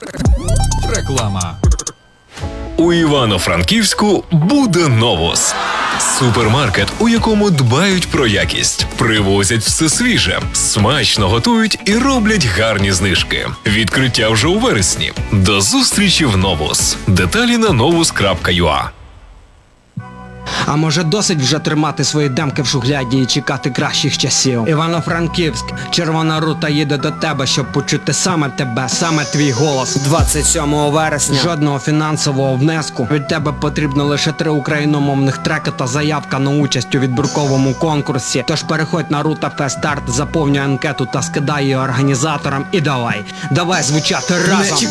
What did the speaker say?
Реклама. У Івано-Франківську буде Новус. Супермаркет, у якому дбають про якість, привозять все свіже, смачно готують і роблять гарні знижки. Відкриття вже у вересні. До зустрічі в Новус. Деталі на novus.ua. А може досить вже тримати свої демки в шухляді і чекати кращих часів? Івано-Франківськ, Червона рута їде до тебе, щоб почути саме тебе, саме твій голос. 27 вересня. Жодного фінансового внеску. Від тебе потрібно лише 3 україномовних треки та заявка на участь у відбірковому конкурсі. Тож переходь на Рута Фест Старт, заповнюй анкету та скидай її організаторам і давай звучати разом.